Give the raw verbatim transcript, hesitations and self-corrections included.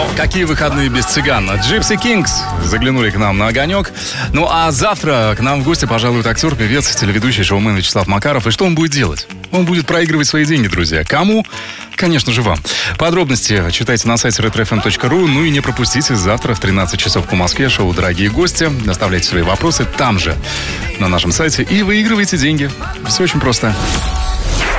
Какие выходные без цыган? Gypsy Kings заглянули к нам на огонек. Ну а завтра к нам в гости пожалует актер, певец, телеведущий, шоумен Вячеслав Макаров. И что он будет делать? Он будет проигрывать свои деньги, друзья. Кому? Конечно же, вам. Подробности читайте на сайте ретро эф эм точка ру. Ну и не пропустите завтра в тринадцать часов по Москве шоу «Дорогие гости». Оставляйте свои вопросы там же, на нашем сайте, и выигрывайте деньги. Все очень просто.